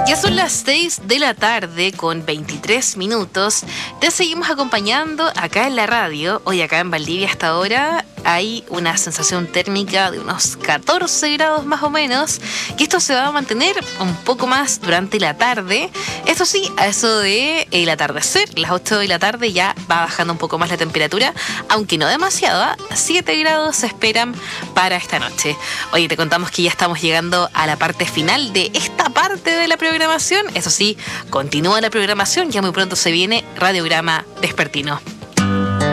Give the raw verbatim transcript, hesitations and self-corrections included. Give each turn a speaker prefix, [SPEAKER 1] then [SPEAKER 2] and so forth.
[SPEAKER 1] Ya son las seis de la tarde con veintitrés minutos. Te seguimos acompañando acá en la radio. Hoy acá en Valdivia hasta ahora hay una sensación térmica de unos catorce grados más o menos. Y esto se va a mantener un poco más durante la tarde. Esto sí, a eso de el atardecer, las ocho de la tarde ya va bajando un poco más la temperatura. Aunque no demasiado, ¿eh? siete grados se esperan para esta noche. Oye, te contamos que ya estamos llegando a la parte final de esta parte de la programación. Eso sí, continúa la programación, ya muy pronto se viene Radiograma Vespertino.